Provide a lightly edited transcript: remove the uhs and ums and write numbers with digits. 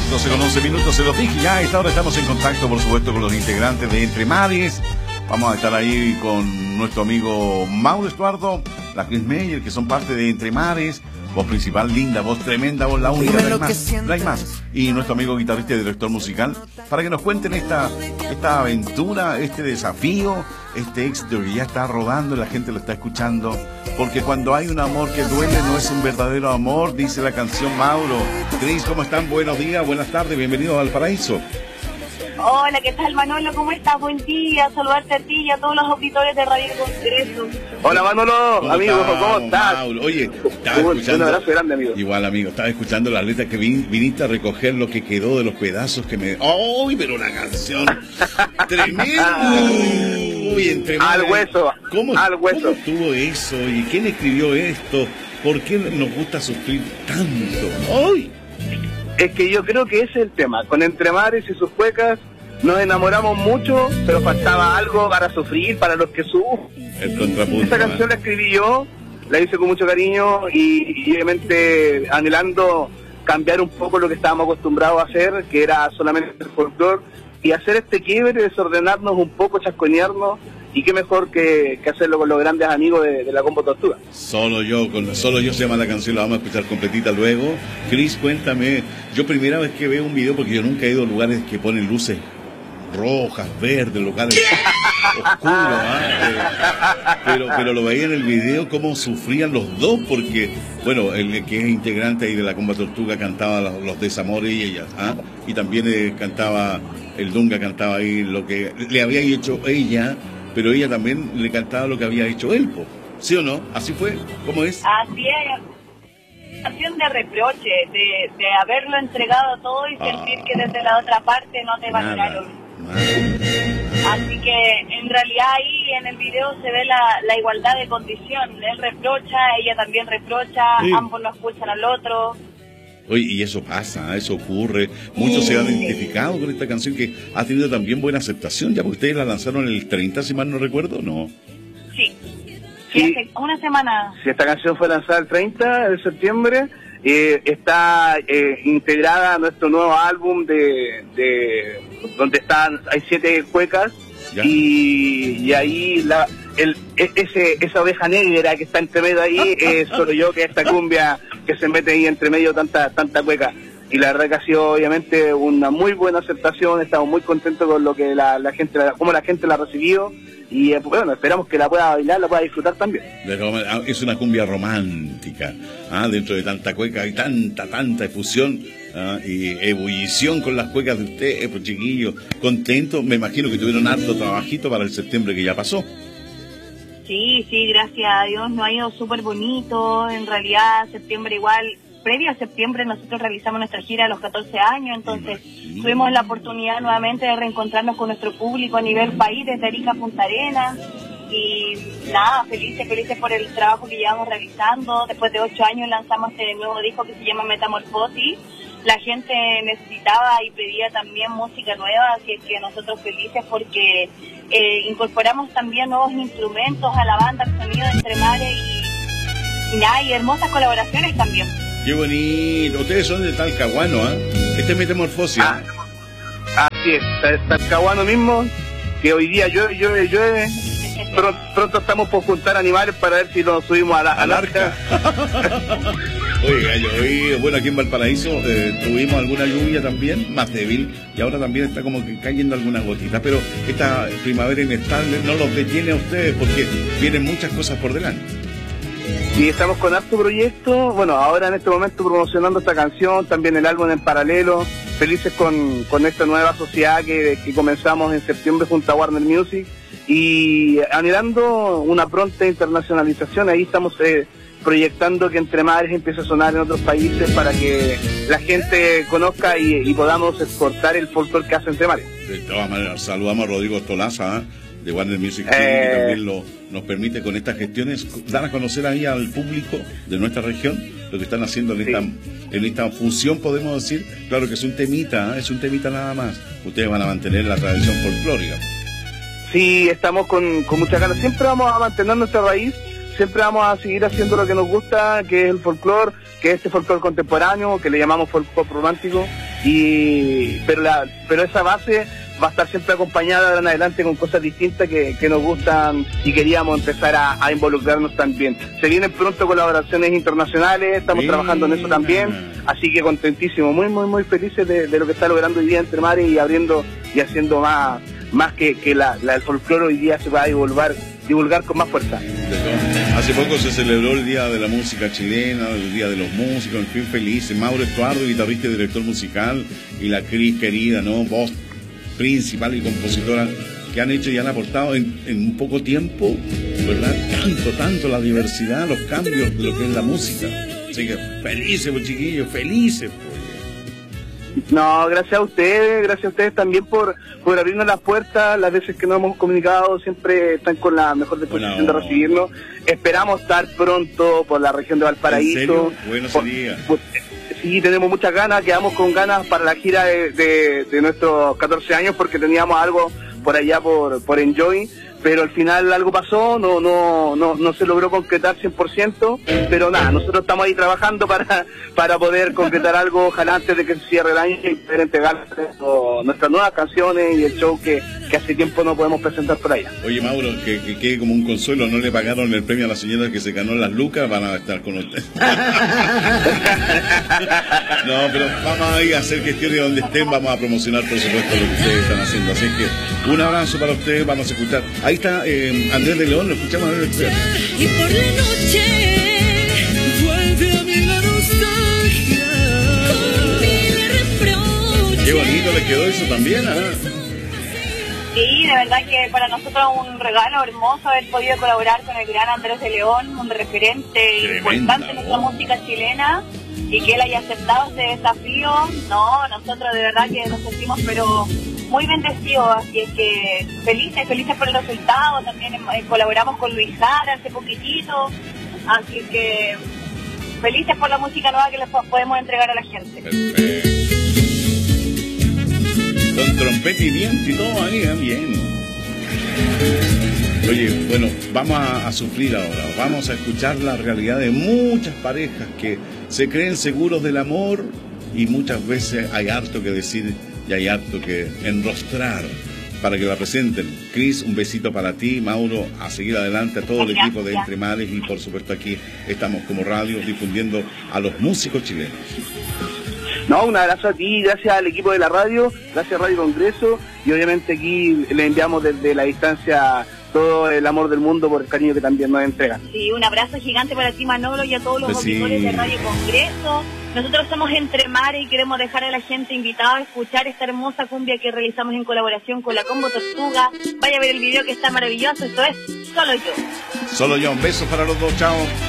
12 con 11 minutos, se los dije ya. A esta hora estamos en contacto, por supuesto, con los integrantes de Entre Mares. Vamos a estar ahí con nuestro amigo Mauro Estuardo, la Chris Meyer, que son parte de Entre Mares. Voz principal, linda, voz tremenda, voz la única, no hay más. Y nuestro amigo guitarrista y director musical, para que nos cuenten esta aventura, este desafío, este éxito que ya está rodando y la gente lo está escuchando. Porque cuando hay un amor que duele, no es un verdadero amor, dice la canción Mauro. Cris, ¿cómo están? Buenos días, buenas tardes, bienvenidos al Paraíso. Hola, ¿qué tal, Manolo? ¿Cómo estás? Buen día, saludarte a ti y a todos los auditores de Radio Congreso. Hola, Manolo, amigo, ¿cómo estás? Mauro? Oye, estaba escuchando... Un abrazo grande, amigo. Igual, amigo, estaba escuchando las letras que viniste a recoger lo que quedó de los pedazos que me... ¡Uy, pero una canción tremenda! Uy, entre al hueso, al hueso. ¿Cómo estuvo eso? ¿Y quién escribió esto? ¿Por qué nos gusta sufrir tanto? ¡Uy! Es que yo creo que ese es el tema. Con Entre Mares y sus cuecas nos enamoramos mucho, pero faltaba algo para sufrir, para los que sufren. El contrapunto. Esta canción la escribí yo, la hice con mucho cariño y obviamente anhelando cambiar un poco lo que estábamos acostumbrados a hacer, que era solamente el folclore, y hacer este quiebre, desordenarnos un poco, chasconearnos. Y qué mejor que hacerlo con los grandes amigos de la Combo Tortuga. Solo yo se llama la canción, la vamos a escuchar completita luego. Cris, cuéntame, yo primera vez que veo un video, porque yo nunca he ido a lugares que ponen luces rojas, verdes, locales oscuros, pero lo veía en el video cómo sufrían los dos, porque, bueno, el que es integrante ahí de la Combo Tortuga cantaba los desamores y ella, y también cantaba, el Dunga cantaba ahí lo que le había hecho ella, pero ella también le cantaba lo que había hecho él, ¿sí o no? ¿Así fue? ¿Cómo es? Así es. Acción de reproche, de haberlo entregado todo y sentir que desde la otra parte no te valoraron. Así que en realidad ahí en el video se ve la igualdad de condición. Él reprocha, ella también reprocha, sí. Ambos no escuchan al otro. Oye, y eso pasa, eso ocurre. Muchos se han identificado con esta canción que ha tenido también buena aceptación. Ya porque ustedes la lanzaron el 30, si mal no recuerdo, ¿no? Sí, hace una semana. Sí, esta canción fue lanzada el 30 de septiembre. Está integrada a nuestro nuevo álbum donde hay 7 cuecas. Y ahí esa oveja negra que está entre medio ahí solo yo, que esta cumbia que se mete ahí entre medio tanta cueca. Y la verdad que ha sido obviamente una muy buena aceptación. Estamos muy contentos con lo que la gente, cómo la gente la ha recibido. Y bueno, esperamos que la pueda bailar, la pueda disfrutar también. Es una cumbia romántica, dentro de tanta cueca y tanta efusión y ebullición con las cuecas de ustedes, pues chiquillos, contentos. Me imagino que tuvieron harto trabajito para el septiembre que ya pasó. Sí, gracias a Dios nos ha ido súper bonito. En realidad, septiembre igual, previo a septiembre nosotros realizamos nuestra gira a los 14 años, entonces tuvimos la oportunidad nuevamente de reencontrarnos con nuestro público a nivel país, desde Arica a Punta Arenas, y nada, felices por el trabajo que llevamos realizando. Después de 8 años lanzamos este nuevo disco que se llama Metamorfosis. La gente necesitaba y pedía también música nueva, así es que nosotros felices porque incorporamos también nuevos instrumentos a la banda, el sonido de Entre Mares y hermosas colaboraciones también. ¡Qué bonito! Ustedes son de Talcahuano, Este es Metamorfosis. Así es, Talcahuano mismo, que hoy día llueve. Pronto estamos por juntar animales para ver si nos subimos al arca. Oiga, bueno, aquí en Valparaíso tuvimos alguna lluvia también, más débil, y ahora también está como que cayendo algunas gotitas, pero esta primavera inestable no los detiene a ustedes porque vienen muchas cosas por delante. Sí, estamos con harto proyecto, bueno, ahora en este momento promocionando esta canción, también el álbum en paralelo, felices con esta nueva sociedad que comenzamos en septiembre junto a Warner Music, y anhelando una pronta internacionalización. Ahí estamos proyectando que Entre Mares empiece a sonar en otros países para que la gente conozca y podamos exportar el folclore que hace Entre Mares. De todas maneras, saludamos a Rodrigo Tolaza, de Warner Music, que también nos permite con estas gestiones dar a conocer ahí al público de nuestra región lo que están haciendo en esta fusión, podemos decir. Claro que es un temita nada más. Ustedes van a mantener la tradición folclórica. Sí, estamos con muchas ganas. Siempre vamos a mantener nuestra raíz, siempre vamos a seguir haciendo lo que nos gusta, que es el folclore, que es este folclore contemporáneo, que le llamamos folk pop romántico. pero esa base va a estar siempre acompañada de en adelante con cosas distintas que nos gustan y queríamos empezar a involucrarnos también. Se vienen pronto colaboraciones internacionales, estamos trabajando en eso también, así que contentísimo, muy felices de lo que está logrando hoy día Entre Mares y abriendo y haciendo más que el folclore hoy día se va a divulgar con más fuerza. Hace poco se celebró el Día de la Música Chilena, el Día de los Músicos, en fin, felices. Mauro Estuardo, guitarrista y director musical, y la Cris querida, ¿no? Voz principal y compositora, que han hecho y han aportado en poco tiempo, ¿verdad? Tanto la diversidad, los cambios de lo que es la música. Así que felices, pues, chiquillos, felices, pues. No, gracias a ustedes también por abrirnos las puertas. Las veces que nos hemos comunicado siempre están con la mejor disposición de recibirnos. Esperamos estar pronto por la región de Valparaíso. ¿En serio? Bueno sería. Sí, tenemos muchas ganas, quedamos con ganas para la gira de nuestros 14 años porque teníamos algo por allá por Enjoy, pero al final algo pasó, no se logró concretar 100%, pero nada, nosotros estamos ahí trabajando para poder concretar algo, ojalá antes de que se cierre el año y poder entregar nuestras nuevas canciones y el show que hace tiempo no podemos presentar por allá. Oye, Mauro, que quede como un consuelo, no le pagaron el premio a la señora que se ganó las lucas, van a estar con usted. No, pero vamos a ir a hacer gestiones donde estén, vamos a promocionar por supuesto lo que ustedes están haciendo, así que un abrazo para ustedes, vamos a escuchar. Ahí está Andrés de León, lo escuchamos a ver. Y por la noche vuelve a mí la nostalgia con mil reproches. Qué bonito le quedó eso también, ¿eh? Sí, de verdad que para nosotros un regalo hermoso haber podido colaborar con el gran Andrés de León, un referente importante en nuestra música chilena, y que él haya aceptado ese desafío. No, nosotros de verdad que nos sentimos pero muy bendecidos, así es que felices por el resultado. También colaboramos con Luis Jara hace poquitito, así que felices por la música nueva que les podemos entregar a la gente. Perfecto. Con trompeta y viento y todo ahí, bien. Oye, bueno, vamos a sufrir ahora, vamos a escuchar la realidad de muchas parejas que se creen seguros del amor y muchas veces hay harto que decir y hay harto que enrostrar para que la presenten. Cris, un besito para ti, Mauro, a seguir adelante, a todo el equipo de Entre Mares y por supuesto aquí estamos como radio difundiendo a los músicos chilenos. No, un abrazo a ti, gracias al equipo de la radio, gracias a Radio Congreso y obviamente aquí le enviamos desde la distancia todo el amor del mundo por el cariño que también nos entregan. Sí, un abrazo gigante para ti, Manolo, y a todos los auditores de Radio Congreso. Nosotros somos Entre Mares y queremos dejar a la gente invitada a escuchar esta hermosa cumbia que realizamos en colaboración con la Combo Tortuga. Vaya a ver el video que está maravilloso, esto es Solo Yo. Solo Yo, un beso para los dos, chao.